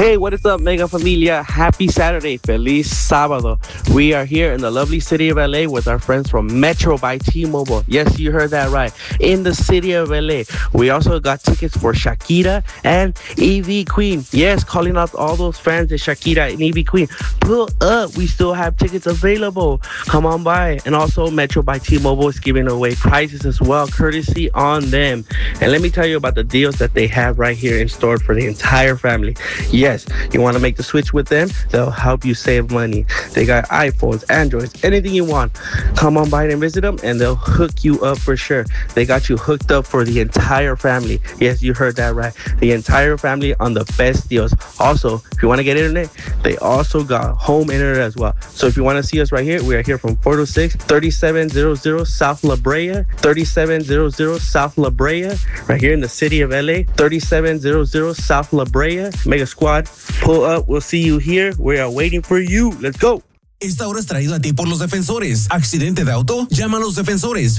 Hey, what is up, Mega Familia? Happy Saturday. Feliz Sábado. We are here in the lovely city of LA with our friends from Metro by T-Mobile. Yes, you heard that right. In the city of LA. We also got tickets for Shakira and Ivy Queen. Yes, calling out all those fans of Shakira and Ivy Queen. Pull up. We still have tickets available. Come on by. And also, Metro by T-Mobile is giving away prizes as well, courtesy on them. And let me tell you about the deals that they have right here in store for the entire family. Yes, you want to make the switch with them? They'll help you save money. They got iPhones, Androids, anything you want. Come on by and visit them, and they'll hook you up for sure. They got you hooked up for the entire family. Yes, you heard that right. The entire family on the best deals. Also, if you want to get internet, they also got home internet as well. So if you want to see us right here, we are here from 406 3700 South La Brea, 3700 South La Brea, right here in the city of LA, 3700 South La Brea. Mega Squad, pull up. We'll see you here. We are waiting for you. Let's go. Esta hora es traído a ti por los defensores. ¿Accidente de auto? Llama a los defensores.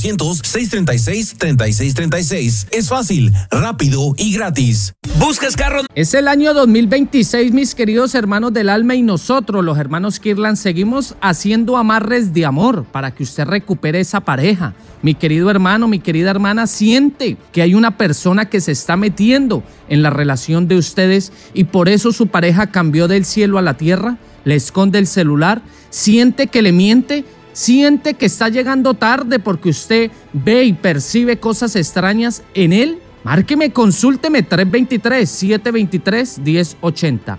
1-800-636-3636. Es fácil, rápido y gratis. ¿Buscas carro? Es el año 2026, mis queridos hermanos del alma, y nosotros, los hermanos Kirlan, seguimos haciendo amarres de amor para que usted recupere esa pareja. Mi querido hermano, mi querida hermana, siente que hay una persona que se está metiendo en la relación de ustedes y por eso su pareja cambió del cielo a la tierra. Le esconde el celular, siente que le miente, siente que está llegando tarde porque usted ve y percibe cosas extrañas en él. Márqueme, consúlteme 323-723-1080.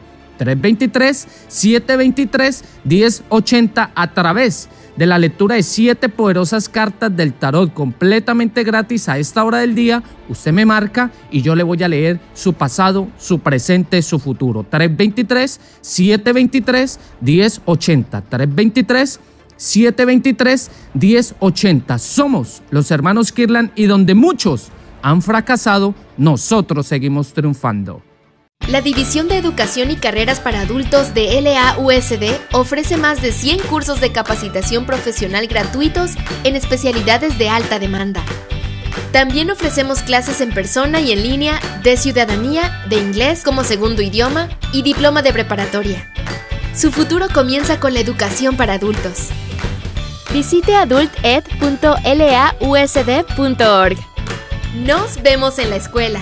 323-723-1080 a través de la lectura de 7 poderosas cartas del tarot completamente gratis a esta hora del día. Usted me marca y yo le voy a leer su pasado, su presente, su futuro. 323-723-1080. 323-723-1080. Somos los hermanos Kirlan y donde muchos han fracasado, nosotros seguimos triunfando. La División de Educación y Carreras para Adultos de LAUSD ofrece más de 100 cursos de capacitación profesional gratuitos en especialidades de alta demanda. También ofrecemos clases en persona y en línea de ciudadanía, de inglés como segundo idioma y diploma de preparatoria. Su futuro comienza con la educación para adultos. Visite adulted.lausd.org. Nos vemos en la escuela.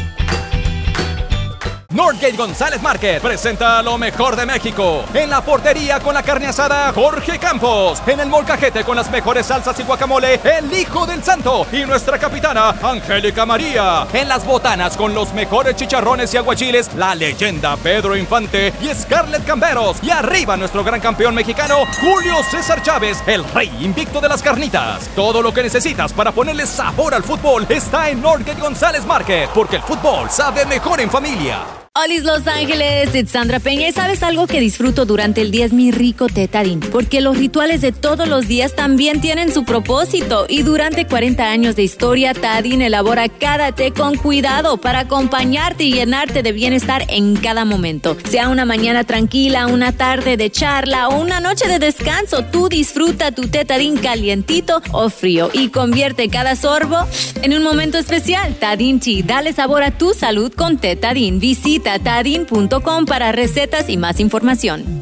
Northgate González Market presenta lo mejor de México. En la portería con la carne asada, Jorge Campos. En el molcajete con las mejores salsas y guacamole, el Hijo del Santo y nuestra capitana, Angélica María. En las botanas con los mejores chicharrones y aguachiles, la leyenda Pedro Infante y Scarlett Camberos. Y arriba nuestro gran campeón mexicano, Julio César Chávez, el rey invicto de las carnitas. Todo lo que necesitas para ponerle sabor al fútbol está en Northgate González Market, porque el fútbol sabe mejor en familia. Hola Los Ángeles, es Sandra Peña y ¿sabes algo que disfruto durante el día? Es mi rico té Tajín, porque los rituales de todos los días también tienen su propósito y durante 40 años de historia, Tajín elabora cada té con cuidado para acompañarte y llenarte de bienestar en cada momento. Sea una mañana tranquila, una tarde de charla o una noche de descanso, tú disfruta tu té Tajín calientito o frío y convierte cada sorbo en un momento especial. Tajín Tea, dale sabor a tu salud con té Tajín. Visita tajín.com para recetas y más información.